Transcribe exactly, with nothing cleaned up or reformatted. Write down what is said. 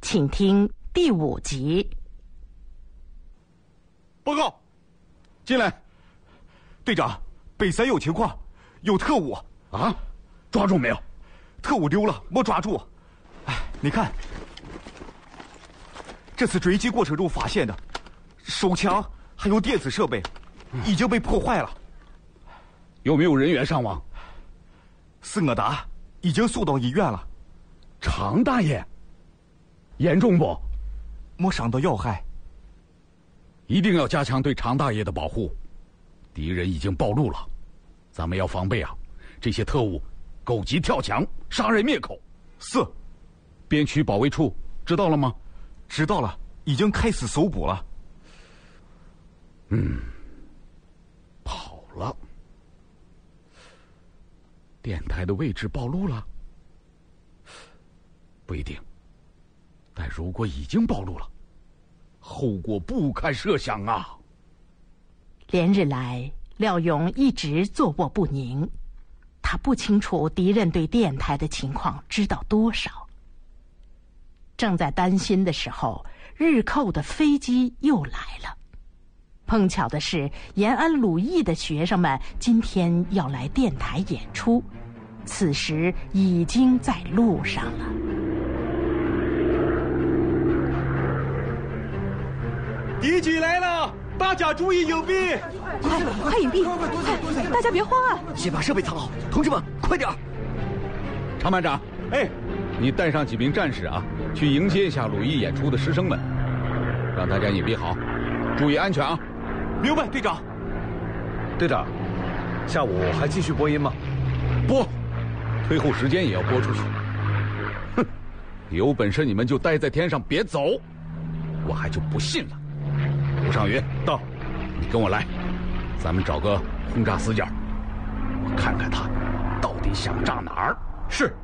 请听第五集。 报告，进来。队长，北三有情况，有特务啊！抓住没有？ 特务丢了，没抓住。哎，你看，这次追击过程中发现的手枪还有电子设备，已经被破坏了。 有没有人员伤亡？ 斯柯达已经送到医院了。 常大爷，严重不？ 没伤到要害。 一定要加强对常大爷的保护，敌人已经暴露了，咱们要防备啊！这些特务狗急跳墙，杀人灭口。 是。 边区保卫处知道了吗？ 知道了，已经开始搜捕了。 嗯，跑了。电台的位置暴露了？不一定，但如果已经暴露了，后果不堪设想啊！ 连日来，廖勇一直坐卧不宁，他不清楚敌人对电台的情况知道多少。正在担心的时候，日寇的飞机又来了。碰巧的是，延安鲁艺的学生们今天要来电台演出，此时已经在路上了。 敌机来了，大家注意隐蔽！ 快快隐蔽！快，大家别慌啊！ 先把设备藏好，同志们，快点！ 常班长， 哎， 你带上几名战士啊，去迎接一下鲁艺演出的师生们，让大家隐蔽好，注意安全啊！ 明白，队长。 队长，下午还继续播音吗？ 播，推后时间也要播出去。哼，有本事你们就待在天上，别走，我还就不信了。吴尚云到，你跟我来，咱们找个轰炸死角，我看看他到底想炸哪儿。 是。